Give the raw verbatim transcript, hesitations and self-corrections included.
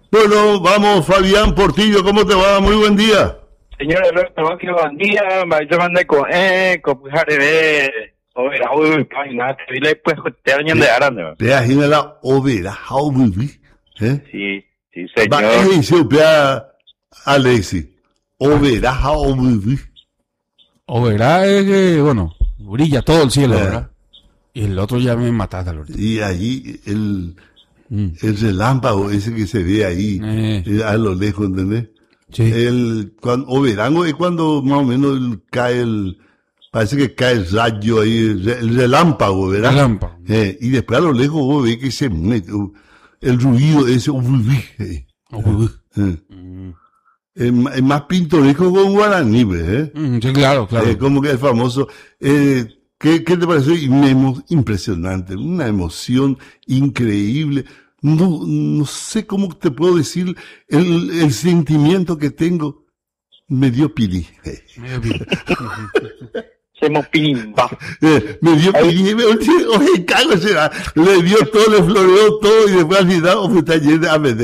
Bueno, vamos, Fabián Portillo, ¿cómo te va? Muy buen día. Señor Alberto, que buen día, yo mandé con eh, con de Overa, uy, página, y le pues te añan de aranda. Te agina la Overa, how we ¿eh? Sí, sí, señor. Va, es dice, pea, Alexi, Overa, how we Overa es que, bueno, brilla todo el cielo, Eh. ¿verdad? Y el otro ya me mataste, Alberto. Y allí el, Mm. el relámpago ese que se ve ahí, Eh. eh, a lo lejos, ¿entendés? Sí. El, cuando, Overango es cuando más o menos el- cae el, parece que cae el rayo ahí, el, re- el relámpago, ¿verdad? Relámpago. Eh, y después a lo lejos vos ves que se mete, uh, el ruido ese, uh, eh, Uy, eh. mm. Es, ma- es más pintoresco con guaraní, ¿ves? Eh? Mm, sí, claro, claro. Eh, como que el famoso, eh, ¿qué, ¿qué te pareció? Y me emo- impresionante, una emoción increíble. No, no sé cómo te puedo decir el, el sentimiento que tengo. Me dio pili. Medio bien. Hacemos pimba. Eh, me dio pili. Me, oye, cago será. Le dio todo, le floreó todo y después al final, oh, está lleno de